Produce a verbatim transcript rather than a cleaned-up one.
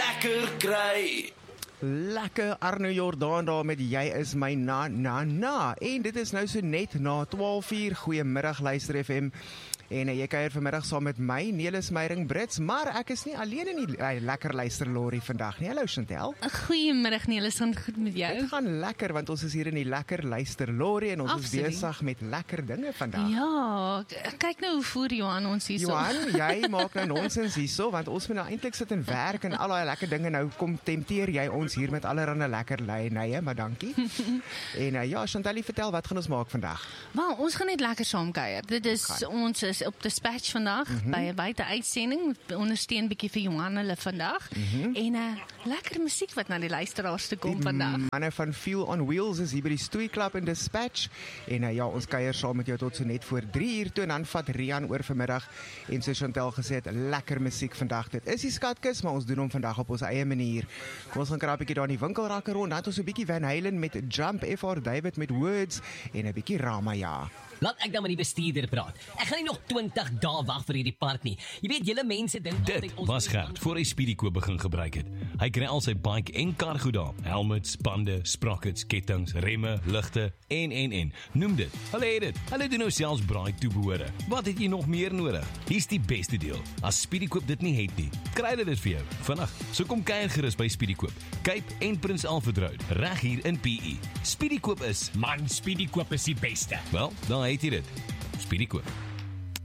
lekker kry. Lekker Arno Jordaan daar met Jy is my na na na. En dit is nou so net na twaalf uur. Goeiemiddag luister F M. En uh, jy kuier vanmiddag saam met my, Nelis Meyering Brits, maar ek is nie alleen in die uh, lekker luister lorry vandag nie. Hallo Chantel. Goeiemiddag Nelis, gaan goed met jou? Dit gaan lekker, want ons is hier in die lekker luister lorry en ons Absoluut. is besig met lekker dinge vandag. Ja, k- kyk nou hoe voer Johan ons hierso. Johan, jy maak nou nonsens hierso, want ons moet nou eintlik sit en werk en al daai lekker dinge. Nou kom tempteer jy ons hier met allerlei lekker lye, maar dankie. En uh, ja, Chantal, vertel, wat gaan ons maak vandag? Maar ons gaan net lekker saam kuier. Dit is Gaan. ons is op Dispatch vandag mm -hmm. by 'n buite uitsending. Ondersteun bietjie vir Johan hulle vandag. Mm -hmm. En 'n uh, lekker musiek wat na die luisteraars toe kom Die vandag. manne van Feel on Wheels is hier by die Stoei Club in Dispatch. En uh, ja, ons kuier saam met jou tot so net voor drie uur toe en dan vat Rian oor vanmiddag. En so Chantal gesê het, lekker musiek vandag. Dit is die skatkis, maar ons doen hom vandag op ons eie manier. Kom ons gaan krap 'n bietjie daar in die winkelrakke rond. Dan het ons 'n bietjie Van Halen met Jump, F R David met Words en 'n bietjie Ramaya. Laat ek dan met die bestuurder praat. Ek gaan nie nog twintig dae wag vir hierdie park nie. Jy weet, julle mense dink Dit was Gert voor hy Speedykoop begin gebruik het. Hy kry al sy bike en kar goed daar. Helmets, bande, sprockets, kettinge, remme, ligte en en en. Noem dit. Hulle het dit. Hulle doen nou selfs braai toebehore. Wat het jy nog meer nodig? Hier's die beste deel. As Speedykoop dit nie het nie, kry hulle dit vir jou vandag. So kom kuier gerus by Speedykoop. Cape en Prins Alfred Road, reg hier in P E. Speedykoop is, Man, Speedykoop is die beste. wel, dan het jy dit. Speedykoop.